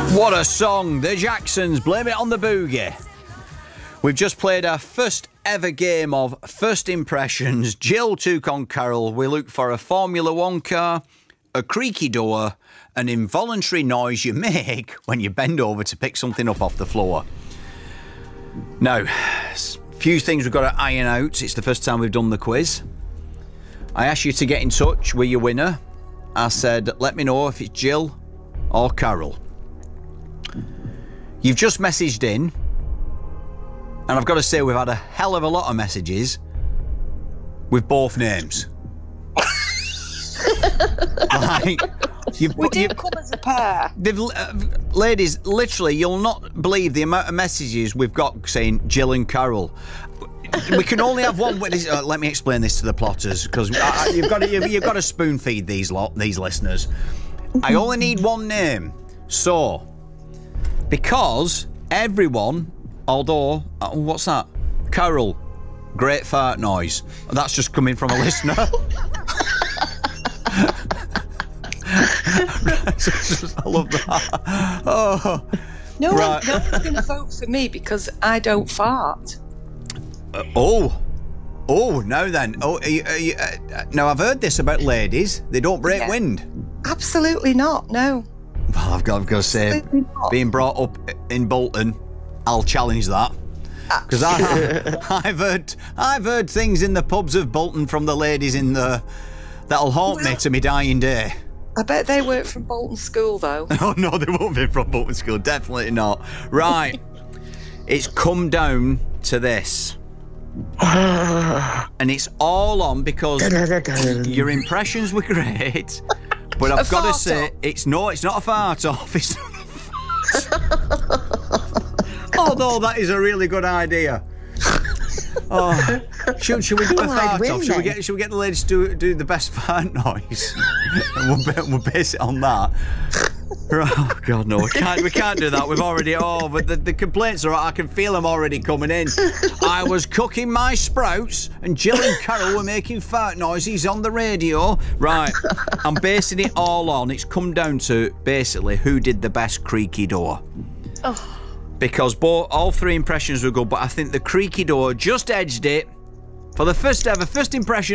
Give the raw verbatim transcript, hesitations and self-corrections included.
What a song. The Jacksons, Blame It on the Boogie. We've just played our first ever game of First Impressions. Jill Toucan Carroll. We look for a Formula One car, a creaky door, an involuntary noise you make when you bend over to pick something up off the floor. Now, a few things we've got to iron out. It's the first time we've done the quiz. I asked you to get in touch with your winner. I said, let me know if it's Jill or Carol. You've just messaged in, and I've got to say we've had a hell of a lot of messages with both names. Like, you've, we do you've, come as a pair. They've, uh, ladies, literally, you'll not believe the amount of messages we've got saying Jill and Carol. We can only have one witness. Uh, let me explain this to the plotters, because uh, you've got to, you've, you've got to spoon feed these lot, these listeners. I only need one name, so because everyone, although uh, what's that? Carol, great fart noise. That's just coming from a listener. I love that. Oh, no right. one, no one's going to vote for me because I don't fart. Uh, oh, oh, now then. Oh, are you, are you, uh, now I've heard this about ladies. They don't break Yeah. wind. Absolutely not. No. Well, I've got, I've got to say, being brought up in Bolton, I'll challenge that. Because I've heard, I've heard things in the pubs of Bolton from the ladies in the that'll haunt Well, me to my dying day. I bet they work from Bolton School though. Oh no, they won't be from Bolton School. Definitely not. Right, it's come down to this, and it's all on because your impressions were great. But I've A got to fart say, off. it's no, it's not a fart off. It's not a fart. Although that is a really good idea. Oh, should, should we do a Who I'd fart win off? Should we then? get should we get the ladies to do, do the best fart noise? And we'll, ba- we'll base it on that. Oh God, no, we can't we can't do that. We've already oh, but the, the complaints are. I can feel them already coming in. I was cooking my sprouts, and Jill and Carol were making fart noises on the radio. Right, I'm basing it all on. It's come down to basically who did the best creaky door. Oh. Because both, all three impressions were good, but I think the creaky door just edged it for the first ever first impression.